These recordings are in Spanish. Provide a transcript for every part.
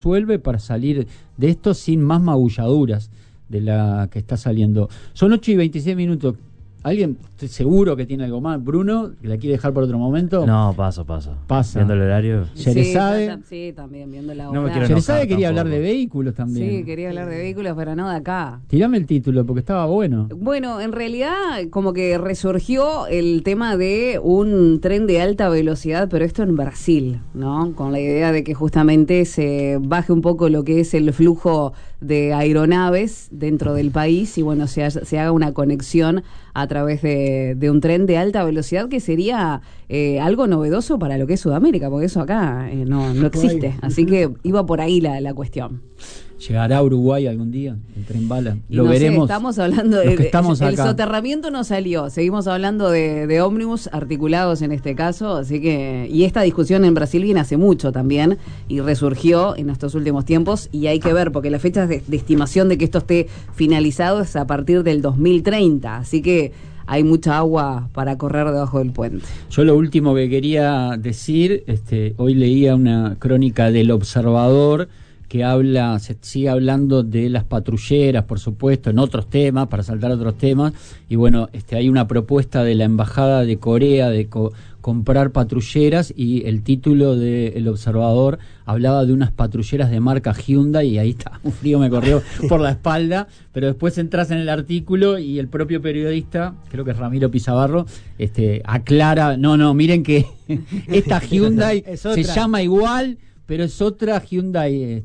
resuelve para salir de esto sin más magulladuras de la que está saliendo. Son 8:26. ¿Alguien seguro que tiene algo más? Bruno, ¿la quiere dejar por otro momento? No, paso. Pasa. Viendo el horario. Sherezade. Sí, también viendo la hora. No me quiero Sherezade quería tampoco. hablar de vehículos también. Sí, quería hablar de vehículos, pero no de acá. Tirame el título porque estaba bueno. Bueno, en realidad como que resurgió el tema de un tren de alta velocidad, pero esto en Brasil, ¿no? Con la idea de que justamente se baje un poco lo que es el flujo de aeronaves dentro del país y bueno, se haga una conexión a través de un tren de alta velocidad que sería algo novedoso para lo que es Sudamérica, porque eso acá no existe. Así que iba por ahí la cuestión. ¿Llegará a Uruguay algún día el tren bala? Y Lo no veremos. sé, estamos hablando de... el el soterramiento no salió. Seguimos hablando de ómnibus articulados en este caso. Así que... Y esta discusión en Brasil viene hace mucho también. Y resurgió en estos últimos tiempos. Y hay que ver, porque la fecha de estimación de que esto esté finalizado es a partir del 2030. Así que hay mucha agua para correr debajo del puente. Yo lo último que quería decir, hoy leía una crónica del Observador que se sigue hablando de las patrulleras, por supuesto, en otros temas, para saltar otros temas, y bueno, hay una propuesta de la Embajada de Corea de comprar patrulleras, y el título del Observador hablaba de unas patrulleras de marca Hyundai, y ahí está, un frío me corrió por la espalda, pero después entras en el artículo y el propio periodista, creo que es Ramiro Pizabarro, aclara, no, miren que esta Hyundai se llama igual, pero es otra Hyundai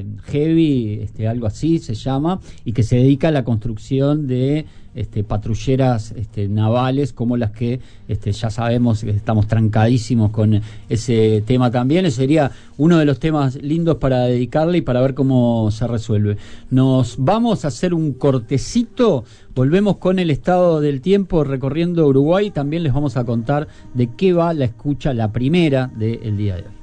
Heavy, algo así se llama, y que se dedica a la construcción de patrulleras navales, como las que ya sabemos que estamos trancadísimos con ese tema también. Ese sería uno de los temas lindos para dedicarle y para ver cómo se resuelve. Nos vamos a hacer un cortecito, volvemos con el estado del tiempo recorriendo Uruguay. También les vamos a contar de qué va la escucha, la primera del día de hoy.